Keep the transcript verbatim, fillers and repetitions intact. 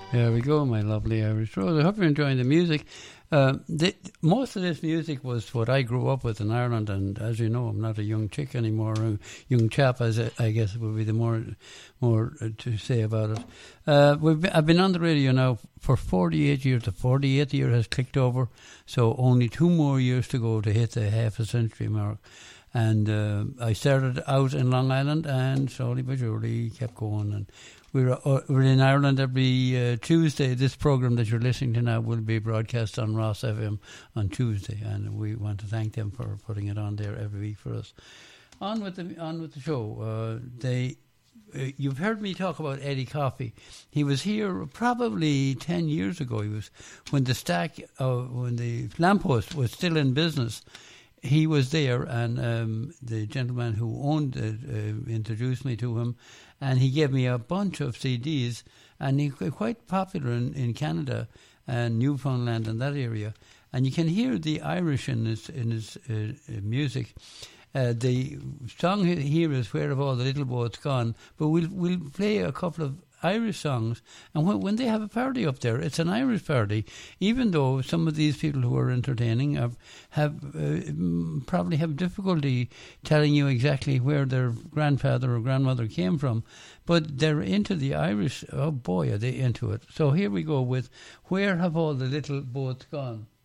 There we go, my lovely Irish Rose. I hope you're enjoying the music. Uh, the, most of this music was what I grew up with in Ireland, and as you know, I'm not a young chick anymore, a young chap, as I, I guess would be the more more to say about it. Uh, we've been, I've been on the radio now for forty-eight years. The forty-eighth year has clicked over, so only two more years to go to hit the half a century mark. And uh, I started out in Long Island, and slowly but surely kept going. And we're uh, we're in Ireland every uh, Tuesday. This program that you're listening to now will be broadcast on Ross F M on Tuesday, and we want to thank them for putting it on there every week for us. On with the on with the show. Uh, they. Uh, you've heard me talk about Eddie Coffey. He was here probably ten years ago. He was when the stack, uh, when the lamppost was still in business. He was there, and um, the gentleman who owned it uh, introduced me to him, and he gave me a bunch of C Ds, and he's quite popular in, in Canada and Newfoundland and that area. And you can hear the Irish in his, in his uh, music. Uh, the song here is "Where Have All the Little Boats Gone," but we'll we'll play a couple of Irish songs, and when, when they have a party up there, it's an Irish party, even though some of these people who are entertaining have, have uh, probably have difficulty telling you exactly where their grandfather or grandmother came from, but they're into the Irish. Oh boy, are they into it. So here we go with "Where Have All the Little Boats Gone."